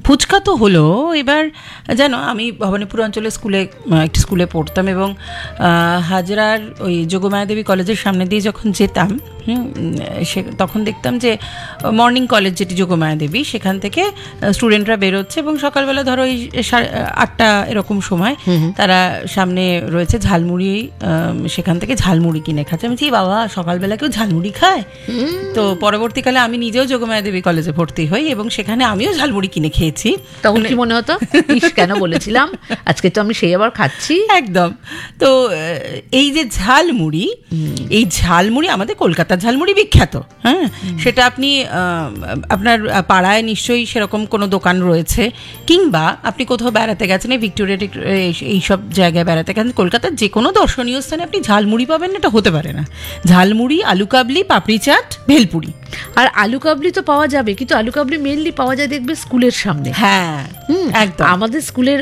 ফুচকা তো হলো। এবার জানো, আমি ভবানীপুর অঞ্চলের একটি স্কুলে পড়তাম, এবং হাজরার ওই যোগমায়া দেবী কলেজের সামনে দিয়ে যখন যেতাম, তখন দেখতাম যে মর্নিং কলেজ, যেটি যোগমায়া দেবী, সেখান থেকে স্টুডেন্টরা বেরোচ্ছে, এবং সকালবেলা ধরো ওই 8টা এরকম সময় তারা সামনে রয়েছে ঝালমুড়ি, সেখান থেকে ঝালমুড়ি কিনে খাচ্ছে। আমি বলছি, বাবা, সকালবেলা কেউ ঝালমুড়ি খায়? তো পরবর্তীকালে আমি নিজেও যোগমায়া দেবী কলেজে ভর্তি হই, এবং সেখানে আমিও ঝালমুড়ি কিনে খেয়েছি। তখন কি মনে হতো, ইস, কেন বলেছিলাম, আজকে তো আমি সেই আবার খাচ্ছি। একদম। তো এই যে ঝালমুড়ি, এই ঝালমুড়ি আমাদের কলকাতার ঝালমুড়ি বিখ্যাত। হ্যাঁ, সেটা আপনি আপনার পাড়ায় নিশ্চয়ই সেরকম কোনো দোকান রয়েছে, কিংবা আপনি কোথাও বেড়াতে গেছেন, এই ভিক্টোরিয়া এইসব জায়গায় বেড়াতে গেছেন, কলকাতার যে কোনো দর্শনীয় স্থানে আপনি ঝালমুড়ি পাবেন না, এটা হতে পারে না। ঝালমুড়ি, আলু কাবলি, পাপড়ি চাট, ভেলপুরি। আর আলু কাবলি তো পাওয়া যাবে, কিন্তু আলু কাবলি মেনলি পাওয়া যায় দেখবে স্কুলের সামনে। হ্যাঁ, একদম। আমাদের স্কুলের